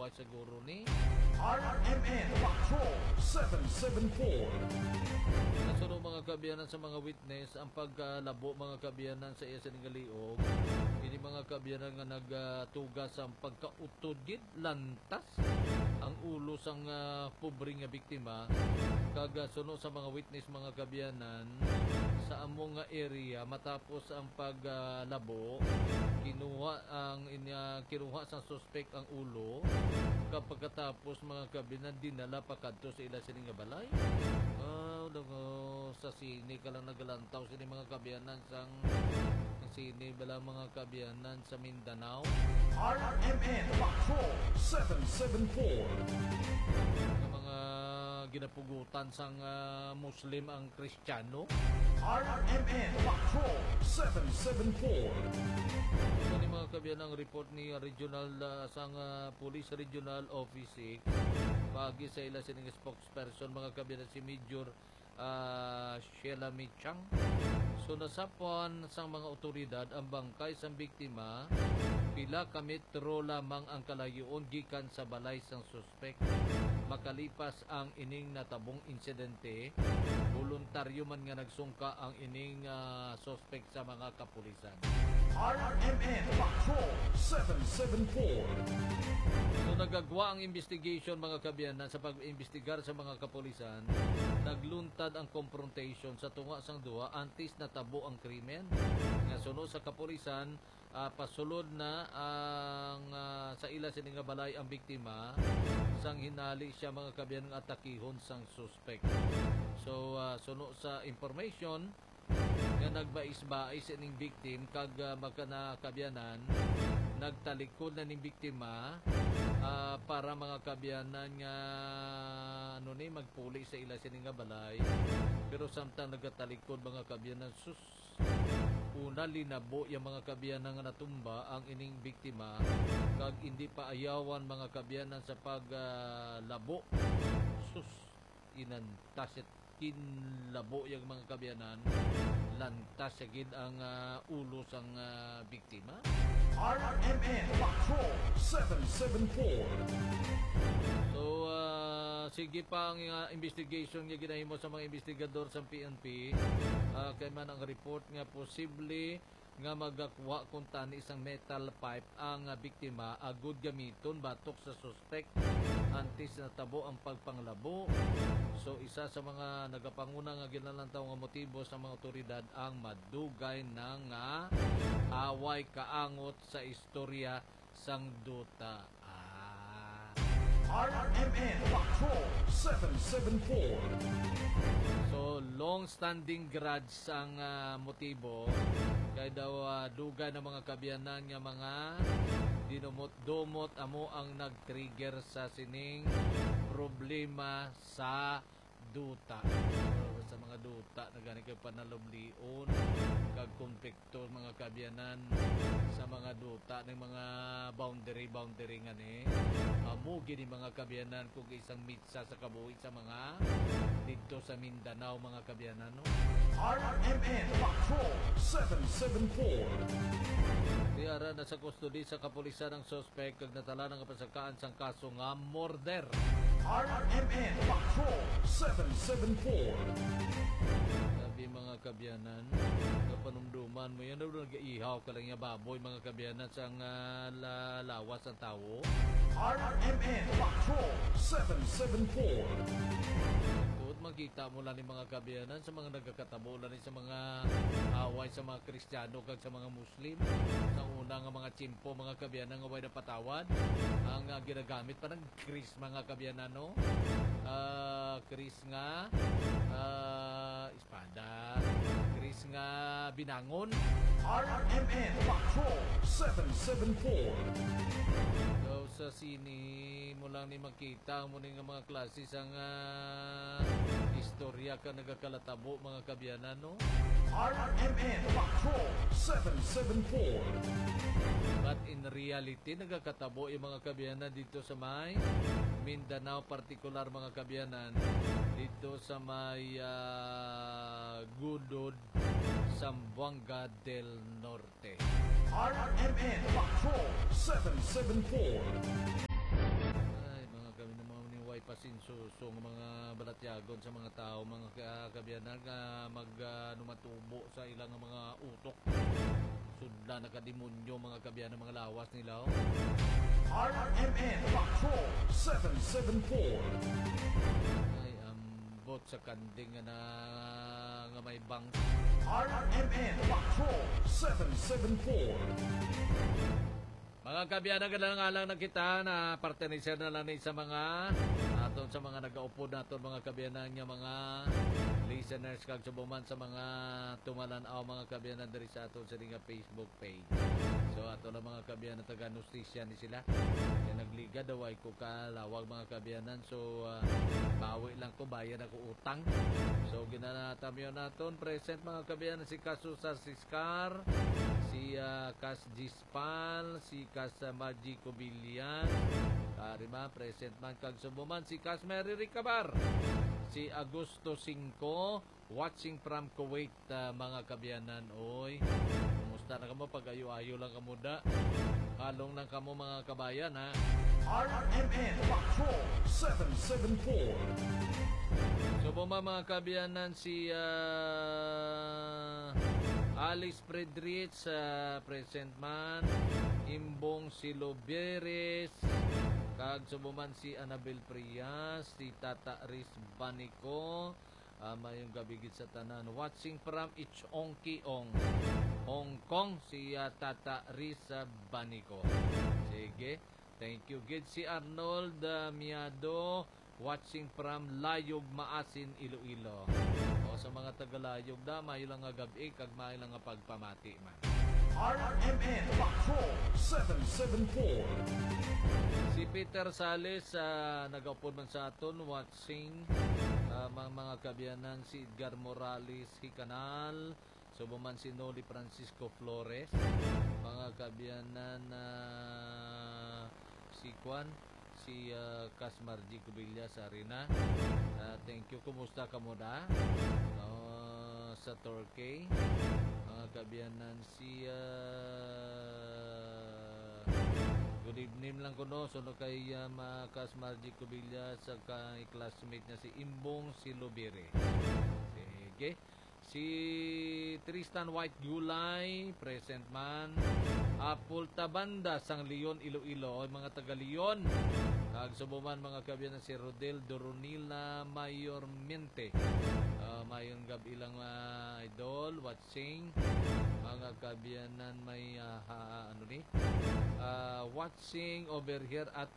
away siguro ni RMN Patrol 774. nasunod mga kabiyanan sa mga witness ang pagkalabo mga kabiyanan sa iya siningaliog. Ini mga kabiyanan nga nagtugas ang pagkautod lantas ang ulo sang pobre nga biktima kag suno sa mga witness mga kabiyanan sa among area matapos ang paglabo kinuha sa suspect ang ulo kapag katapos mga kabiyanan dinala pa kadto sa ila sining balay. Sa sini ka lang nagalantaw sini mga kabiyanan sang sini bala mga kabiyanan sa Mindanao. RMN Patrol 774. Mga ginapugutan sang Muslim ang Kristiyano. RMN Patrol 774. Ni mga kabiyanan ang report ni regional sang Police Regional Office pagi sa ila sining spokesperson mga kabiyanan si Major Sheila Michang. So nasapon sang mga otoridad ang bangkay sang biktima pila ka metro lamang ang kalayoon gikan sa balay sang suspect. Makalipas ang ining natabong insidente, voluntaryo man nga nagsungka ang ining suspect sa mga kapulisan. RMN Patrol 774. So nagagwa ang investigation mga kabiyanan sa pag-imbestigar sa mga kapulisan. Nagluntad ang confrontation sa tunga sang duwa antes natabo ang krimen. Nga suno sa kapulisan, pasulod na ang sa ila sining balay ang biktima sang hinali siya mga kabiyanan atakihon sang suspect. So suno sa information nga nagbais-bais ining victim kag magkana kabiyanan nagtalikod na ning biktima para mga kabiyanan nga magpuli sa ila sining balay pero samtang nagatalikod mga kabiyanan una linabo yung mga kabiyanan nga natumba ang ining biktima kag hindi pa ayawan mga kabiyanan sa paglabo inantasit kinlabo yung mga kabiyanan lantas sagid ang ulo sang biktima. RMN Patrol 774. So sige pa ang investigation nga ginahimo sa mga investigador sa PNP kay man ang report nga posible nga magakuha kung tani isang metal pipe ang biktima agud gamiton batok sa suspect antes natabo ang pagpanglabo. So isa sa mga nagapanguna nga ginalantaw nga motibo sa mga otoridad ang madugay na nga away kaangot sa istorya sang duta. RMN Patrol 774. So long-standing grudge ang motibo kay daw dugay ng mga kabiyanan nga mga dinumot-dumot amo ang nag-trigger sa sining problema sa duta. Sa mga duta na gani kay panalumlion kag konflikto mga kabiyanan sa mga duta ng mga boundary nga ni amo gini mga kabiyanan kung isang mitsa sa kabuhi sa mga dito sa Mindanao mga kabiyanan no? RMN Patrol 774. Tiara na sa kustodi sa kapulisan ng suspect kag natala ng kapasakaan sang kaso nga murder. RMN Patrol 774. Sabi mga kabyanan, kapanumduman mo yan, nag-ihaw ka lang yung baboy mga kabyanan sa lawas ang tao. RMN Patrol 774. Magkita mo lang ni mga kabyanan sa mga nagkakatabo lang sa mga away sa mga Kristiyano kag sa mga Muslim. Sa una nga mga chimpo mga kabyanan nga way na patawad ang ginagamit pa ng Kris mga kabyanan no. Kris nga espada, Kris nga binangon. RMN Patrol 774. Sa sini mo lang ni makita mo ni nga mga klase sang istorya ka nagakalatabo mga kabyanan no. RMN Patrol 774. But in reality nagakatabo yung mga kabyanan dito sa may Mindanao, partikular mga kabyanan dito sa may Gudod, Zamboanga del Norte. RMN Patrol 774. kurso ng mga balatyagon sa mga tao, mga kabiyanan nga matubo sa ilang mga utok. Sudla nakademonyo mga kabiyanan, mga lawas nila. RMN Patrol 774. Ay, ambot sa kanding nga may bang. RMN Patrol 774. Mga kabiyanan, nga lang na kita na parteniser na lang ni sa mga aton sa mga nag-aupo naton mga kabiyanan nga mga listeners kag subuman sa mga tumalanaw mga kabiyanan diri sa aton sa nga Facebook page. So ato na mga kabiyanan taga Nostisya ni sila. Kaya nagliga daw ay ko kalawag mga kabiyanan. So bawi lang ko, bayad ako utang. So ginanatam yun naton present mga kabiyanan si Kasusa Siskar, si Kas Gispal, si Kas Maji Cobillan, karima present man kag subuman si Kas Mary Ricabar, si Agosto 5 watching from Kuwait mga kabiyanan. Oy, kumusta na kamo? Pag-ayo-ayo lang kamo da. Halong lang kamo mga kabayan ha. RMN Patrol 774. So mga kabiyanan si Alice Friedrich present man, Imbong Siloberes, kag subuman si Annabel Prias, si Tata Riz Banico, mayong gabigit sa tanan. Watching from Ichongkiong, Hong Kong, si Tata Riz Banico. Sige, thank you. Gid si Arnold Miado, watching from Layog Maasin, Iloilo. O sa mga taga-Layog da, mayo lang nga gabi kag mayo lang nga pagpamati man. RMN Patrol 774. Si Peter Sales nag-upod man sa aton watching mga kabiyanan si Edgar Morales Hicanal, subuman si Noli Francisco Flores, mga kabiyanan si Juan, si Kasmarji Kubilla sa Arena. Thank you. Kumusta ka muna sa Turkey? Mga kabiyanan si good evening lang ko no. Suno kay Kasmarji Kubilla sa kay classmate niya si Imbong Silobere. Sige. Si Tristan White Gulay, present man. Apul Tabanda, Sang Leon, Iloilo. Mga taga Leon. Subuman mga kabiyanan si Rodel Doronila Mayormente. Mayong gabi lang idol, watching. Mga kabiyanan may watching over here at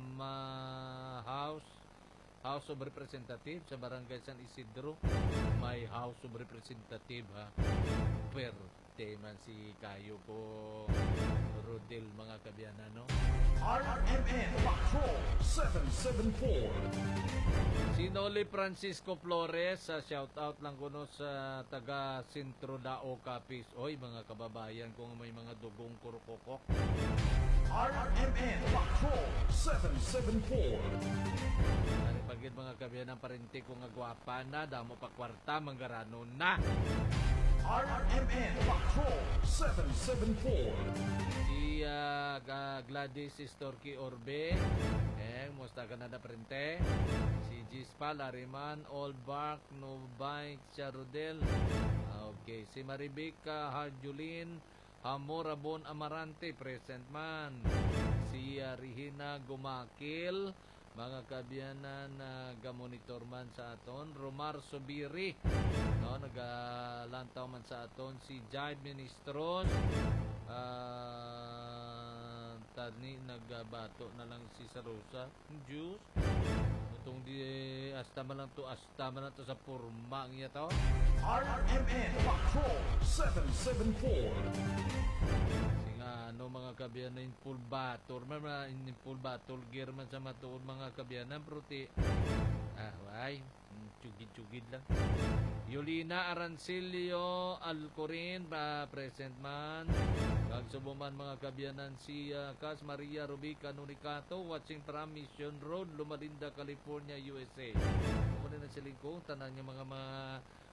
House of Representative sa Barangay San Isidro. May House of Representative ha. Perte man si kayo ko Rodel mga kabiyanan no. RMN Patrol 774. Si Noli Francisco Flores, shout out lang kuno sa taga Sentro Dao Capiz. Oy mga kababayan kung may mga dugong kurukokok. RMN Patrol 774. Ari pagid mga kabiyanan parente ko nga gwapa na, damo pa kwarta manggarano na. RMN Patrol 774. Si Gladys Storky Orbe, musta ka na prente. Si Gispa Lariman, Old Bark, Novay, Charodel. Okay, si Maribica Harjulin, Hamorabon Amarante, present man. Si Rihina Gumakil, mga kabiyanan na gamonitor man sa aton. Romar Sobiri, no, nagalantaw man sa aton. Si Jaime Ministros, tani nagbato na lang si Sarosa Diyos itong di asta man lang to sa purma niya to. RMN Patrol 774. Singa ano mga kabiyanan in full battle man in full battle gear man sa matuod mga kabiyanan bruti why chugid-chugid lang. Yolina Arancilio Alcorin, present man. Kagsubuman mga kabiyanan si Cas Maria Rubica Nunicato, watching from Mission Road, Lumalinda, California, USA. Muna na siling ko, tanan niya mga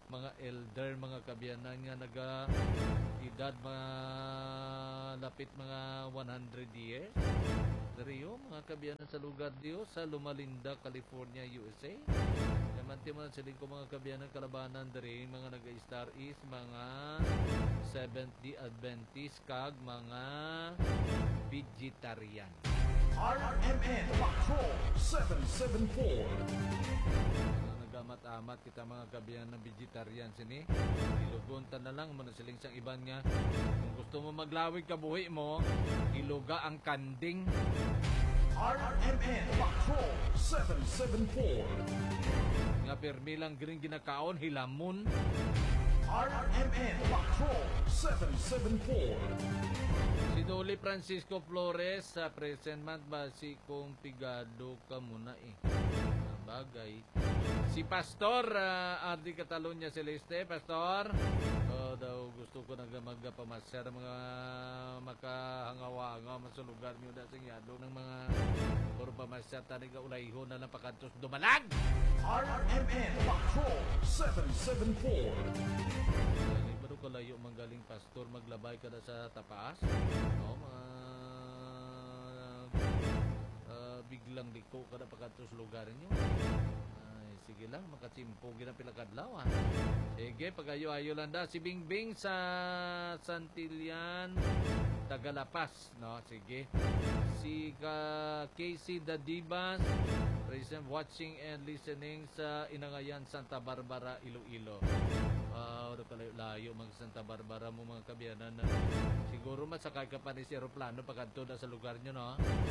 mga elder, mga kabyanan nga naga edad malapit mga 100 years. Dariyo, mga kabyanan sa lugar diyo sa Lumalinda, California, USA. Namanti man siling ko mga kabyanan kalabanan dari mga naga-Star East, mga Seventh-day Adventist kag mga vegetarian. RMN Patrol 774. Nagamat-amat kita mga kabyanan ng vegetarian sini. Iluguntan na lang mo na siling sang iban nga. Kung gusto mo maglawig kabuhi mo, iluga ang kanding. RMN Patrol 774. Nga permi lang green ginakaon, hilamon. RMN Patrol 774. Si Dolly Francisco Flores sa present month ba si kong pigado ka muna bagay. Si Pastor Ardi Catalonia Celeste, Pastor. Daw gusto ko nang magpamasya ng mga makahangawa-hangaw sa lugar niyo da singyado ng mga puro pamasya tani ka ulayho na lang pakantos dumalag. RMN Patrol 774. Baru kalayo manggaling pastor maglabay kada sa tapas. Mga biglang liko kada pakantos lugar niyo. Sige lang, makatsimpo gina pilakadlaw. Sige, pagayo-ayo lang da. Si Bingbing sa Santillan, Tagalapas. No, sige. Si Casey Dadibas, present watching and listening sa Inangayan, Santa Barbara, Iloilo. Layo mag Santa Barbara mo mga kabyanan. Siguro masakay ka pa ni si aeroplano pagkanto na sa lugar nyo, no?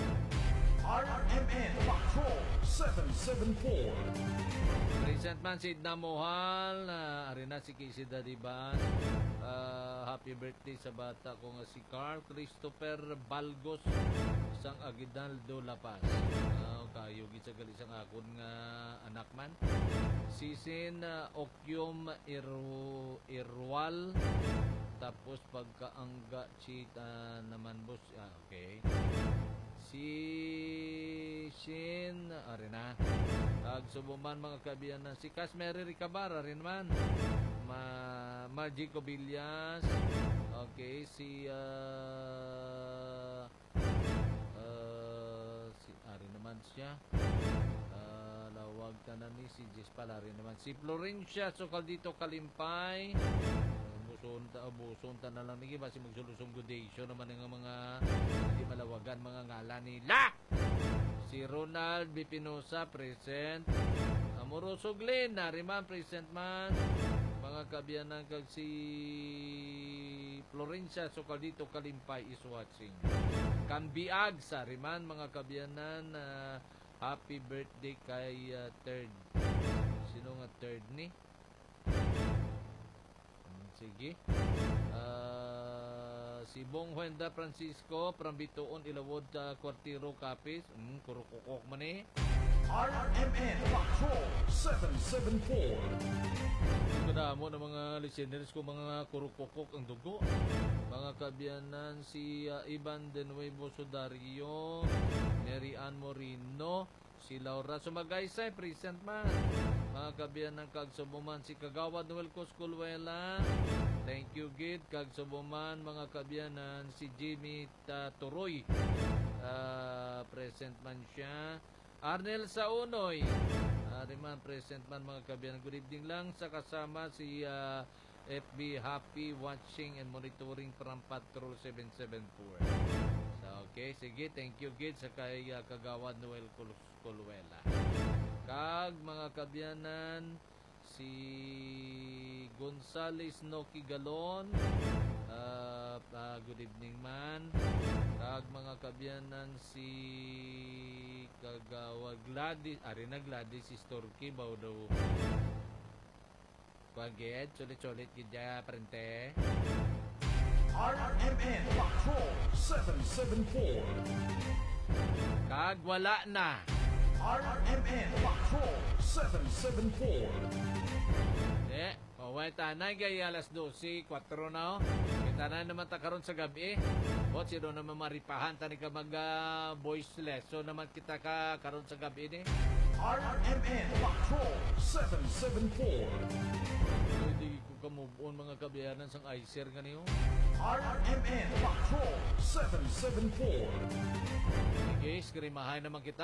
RMN Patrol 774. Present man si Idna Mohal, arena si Casey Dadiban. Happy birthday sa bata ko nga si Carl Christopher Balgos sang Aguinaldo Lapas. Kayo gid sa gali sang akon nga anak man. Sisin Okyom Irwal. Tapos pagkaangga chita naman boss. Okay. Si Shin arena Agsubuman mga kabiyanan si Casmery Ricabara rin man Magico Villas. Okay, si ari naman siya lawag tanan ni si Jess pala rin naman si Florencia Socaldito Kalimpay. Buson ta na lang nigi basi magsulusong godation naman ng mga hindi malawagan mga ngalan nila. Si Ronald Bipinosa present. Amoroso Glenn nariman present man. Mga kabiyanan kag si Florencia Socaldito Kalimpay is watching. Kambiag sa riman mga kabiyanan happy birthday kay third. Sino nga third ni? Sige. Si Bong Huenda Francisco from Bituon Ilawod Cuartiro Capiz. Kurukukok man RMN Patrol 774. Kadamo ng mga listeners ko mga kurukukok ang dugo. Mga kabiyanan si Ivan de Nuevo Sudario, Mary Ann Morino, si Laura Sumagaysay present man. Mga kabiyanan kag subuman si Kagawad Noel Cosculuela. Thank you gid kag subuman mga kabiyanan si Jimmy Turoy. Present man siya. Arnel Saunoy. Ariman present man mga kabiyanan. Good evening lang sa kasama si FB Happy watching and monitoring from Patrol 774. So, okay, sige, thank you gid sa kay Kagawad Noel Cosculuela. Kag mga kabyanan si Gonzales Noki Galon, good evening man. Kag mga kabyanan si Kagawa Gladys, arena Gladys si Storky baw daw paged sulit-sulit gidya prente. RMN Patrol 774. Kag wala na RMN Patrol 774. Maway tanay kay alas 12, 4 na. Kita na naman ta karon sa gabi. O sino naman maripahan tani ka mag voiceless. So naman kita ka karon sa gabi ni. RMN Patrol 774. Pwede ko ka-move on mga kabiyanan sang ICER nga niyo. RMN Patrol 774. Sige, skrimahay naman kita.